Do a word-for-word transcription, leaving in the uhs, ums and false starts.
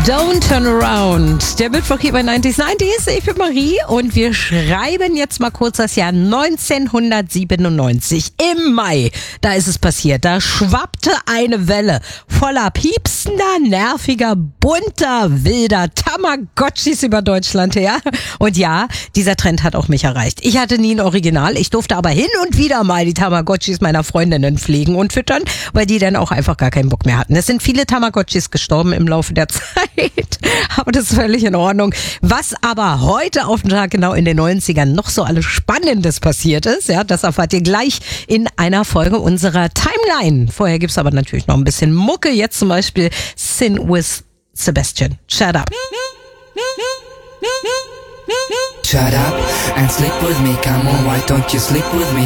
Don't Turn Around. Der Mittwoch hier bei neunzig neunzig. Ich bin Marie und wir schreiben jetzt mal kurz das Jahr neunzehnhundertsiebenundneunzig. Im Mai, da ist es passiert. Da schwappte eine Welle voller piepsender, nerviger, bunter, wilder Tamagotchis über Deutschland her. Und ja, dieser Trend hat auch mich erreicht. Ich hatte nie ein Original. Ich durfte aber hin und wieder mal die Tamagotchis meiner Freundinnen pflegen und füttern, weil die dann auch einfach gar keinen Bock mehr hatten. Es sind viele Tamagotchis gestorben im Laufe der Zeit. Aber das ist völlig in Ordnung. Was aber heute auf den Tag genau in den neunzigern noch so alles Spannendes passiert ist, ja, das erfahrt ihr gleich in einer Folge unserer Timeline. Vorher gibt's aber natürlich noch ein bisschen Mucke. Jetzt zum Beispiel Sin with Sebastian. Shut up. Shut up and sleep with me, come on, why don't you sleep with me?